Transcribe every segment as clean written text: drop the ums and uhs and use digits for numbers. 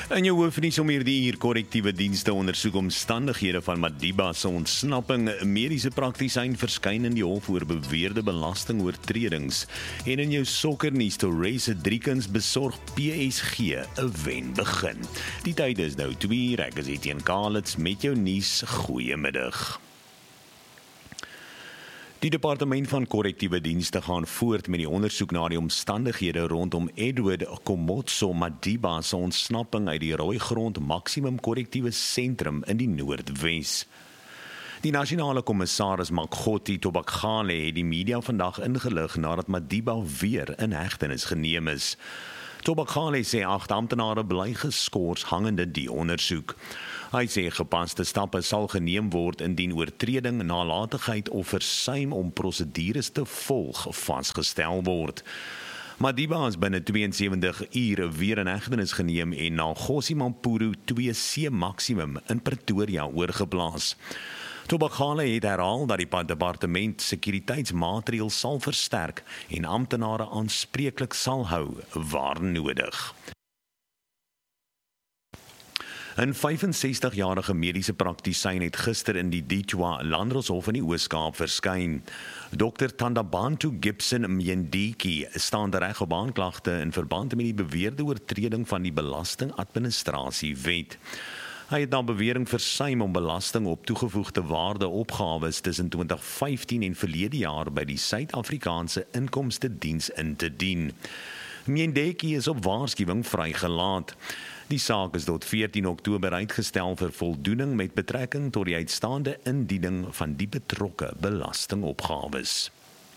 In jou hoofnuus om hierdie uur korrektiewe dienste ondersoek omstandighede van Madiba se ontsnapping. Mediese praktisyn verskyn in die hof oor beweerde belastingoortredings. En in jou sokkernuus, Torres se driekens besorg PSG 'n wen begin. Die tyd is nou 2:00. Ek is Etienne Kalitz met jou nuus. Goeiemiddag. Die Departement van Korrektiewe Dienste gaan voort met die ondersoek na die omstandighede rondom Edward Komotso Madiba se ontsnapping uit die Rooigrond Maksimum Korrektiewe Sentrum in die Noordwes. Die nasionale kommissaris Makgothi Tobakgale het die media vandag ingelig nadat Madiba weer in hegtenis geneem is. Tobakgale sê 8 amptenare bly geskort hangende die ondersoek. Hy sê gepaste stappe sal geneem word indien oortreding, nalatigheid of versuim om prosedures te volg vasgestel word. Madiba is binne 72 ure weer in hegtenis geneem en na Gosimampuru 2C Maksimum in Pretoria oorgeplaas. Tobakgale het herhaal dat die departement sekuriteitsmaatreëls sal versterk en amptenare aanspreeklik sal hou waar nodig. 'n 65-jarige mediese praktisyn het gister in die Dichwa Landdroshof in die Oos-Kaap verskyn. Dr. Thandabantu Gibson Mjendiki staan reg op aanklagte in verband met die beweerde oortreding van die Belastingadministrasiewet. Hy het na bewering versuim om belasting op toegevoegde waarde opgawes tussen 2015 en verlede jaar by die Suid-Afrikaanse Inkomstediens in te dien. Mjendeki is op waarskuwing vrygelaat. Die saak is tot 14 Oktober uitgestel vir voldoening met betrekking tot die uitstaande indiening van die betrokke belastingopgawes.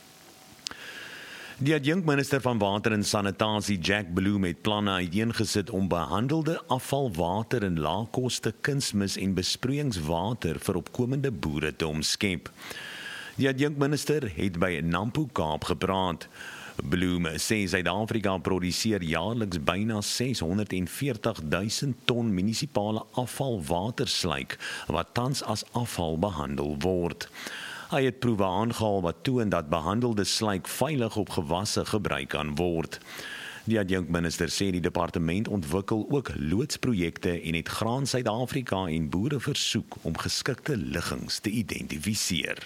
Die adjunkminister van Water en Sanitasie, Jack Bloem, het planne uiteengesit om behandelde afvalwater en laagkoste kunsmis en besproeiingswater vir opkomende boere te omskep. Die adjunkminister het by Nampo Kaap gepraat. Bloem sê Suid-Afrika produseer jaarliks byna 640.000 ton munisipale afvalwaterslyk wat tans as afval behandel word. Hy het proewe aangehaal wat toon dat behandelde slyk veilig op gewasse gebruik kan word. Die adjunkminister sê die departement ontwikkel ook loodsprojekte en het Graan Suid-Afrika en boere versoek om geskikte liggings te identifiseer.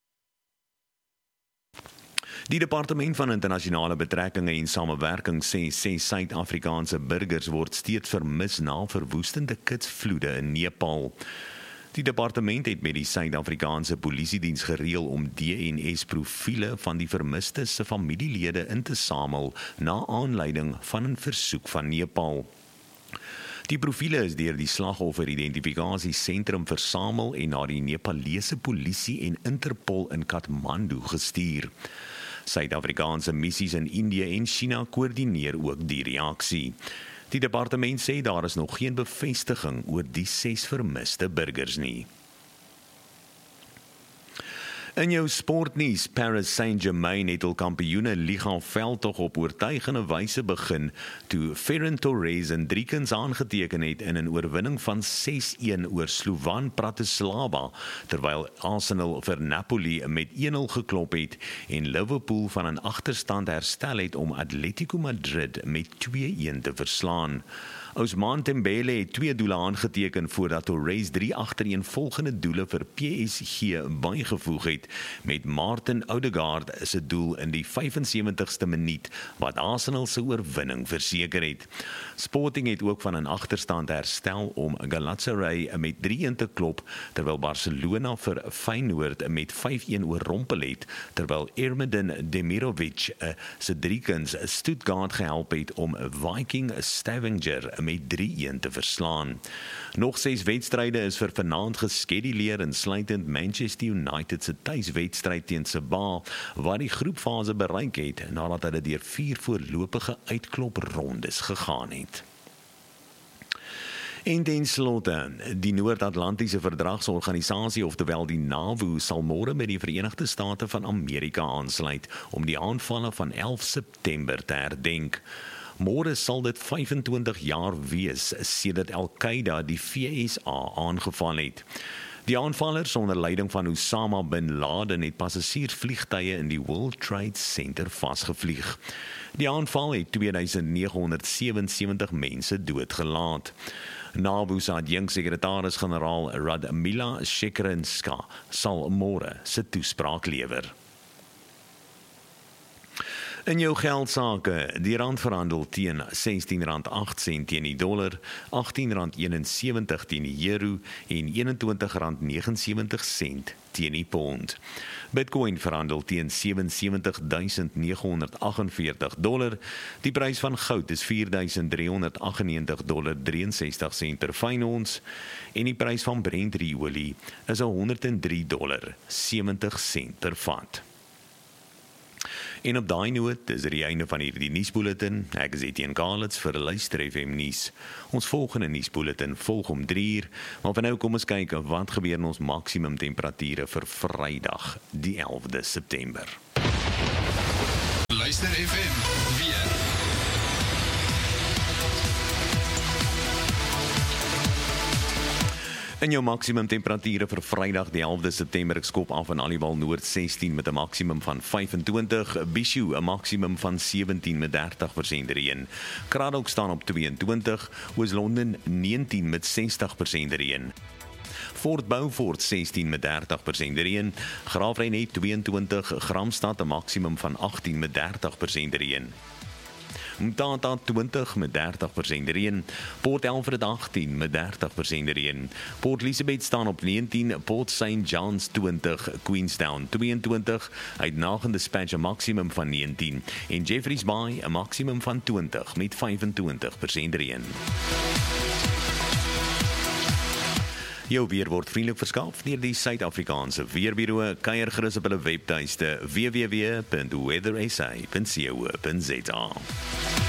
Die Departement van Internasionale Betrekkinge en Samewerking sê Suid-Afrikaanse burgers word steeds vermis na verwoestende kitsvloede in Nepal. Die departement het met die Suid-Afrikaanse Polisiediens gereël om DNS-profiele van die vermistes se familielede in te samel na aanleiding van 'n versoek van Nepal. Die profiele is deur die slagoffer-identifikasiesentrum versamel en na die Nepalese polisie en Interpol in Kathmandu gestuur. Suid-Afrikaanse missies in Indië en China koördineer ook die reaksie. Die departement sê daar is nog geen bevestiging oor die 6 vermiste burgers nie. In jou sportnuus, Paris Saint-Germain het hul kampioene liga veldtog op oortuigende wyse begin toe Ferran Torres en driekens aangeteken het in 'n oorwinning van 6-1 oor Slovan Bratislava, terwyl Arsenal vir Napoli met 1-0 geklop het en Liverpool van 'n agterstand herstel het om Atletico Madrid met 2-1 te verslaan. Ousmane Dembele het 2 doele aangeteken voordat Torres 3 agtereenvolgende doele vir PSG bygevoeg het met Martin Odegaard se doel in die 75ste minuut wat Arsenal se oorwinning verseker het. Sporting het ook van 'n agterstand herstel om Galatasaray met 3-1 te klop, terwyl Barcelona vir Feyenoord met 5-1 oorrompel het, terwyl Ermedin Demirovic se driekens Stuttgart gehelp het om Viking Stavanger met 3-1 te verslaan. Nog 6 wedstryde is vir vanaand geskeduleer insluitend Manchester United se tuiswedstryd teen Sabah, wat die groepfase bereik het nadat hulle deur 4 voorlopige uitkloprondes gegaan het. En ten slotte, die Noord-Atlantiese Verdragsorganisasie, oftewel die NAVO, sal môre met die Verenigde State van Amerika aansluit om die aanvalle van 11 September te herdenk. Môre sal dit 25 jaar wees sedert Al-Qaeda die VSA aangeval het. Die aanvallers onder leiding van Osama bin Laden het passasiersvliegtuie in die World Trade Center vasgevlieg. Die aanval het 2977 mense doodgelaat. NAVO se adjunksekretaris-generaal Radmila Shekerinska sal môre sy toespraak lewer. In jou geldsaake, die rand verhandel teen R16.08 teen die dollar, R18.71 teen die euro en R21.79 teen die pond. Bitcoin verhandel teen $77,948. Die prys van goud is $4,398,63 per fyn ons en die prys van Brent-olie is $103,70 per vat. En op daai noot is die einde van hierdie nuusbulletin. Ek is Etienne Kalitz vir Luister FM nuus. Ons volgende nuusbulletin volg om 3:00, maar vir nou kom ons kyk wat gebeur in ons maksimum temperature vir Vrydag, die 11de September. Luister FM weer. In jou maksimum temperature vir Vrydag die 11de September, ek skop af in Aliwal Noord 16 met 'n maksimum van 25, Bishu 'n maksimum van 17 met 30% reën. Cradock staan op 22, Oos-London 19 met 60% reën. Fort Beaufort 16 met 30% reën, Graafrenet 22, Gramstad 'n maksimum van 18 met 30% reën. Mtata 20 met 30% reën, Port Alfred 18 met 30% reën, Port Elizabeth staan op 19, Port St. John's 20, Queenstown 22, Uitnagende Dispatch 'n maksimum van 19 en Jeffreys Bay 'n maksimum van 20 met 25% reën. Jou weer word vriendelik verskaf deur die Suid-Afrikaanse Weerbureau. Kuier gerus op hulle webtuiste www.weathersa.co.za.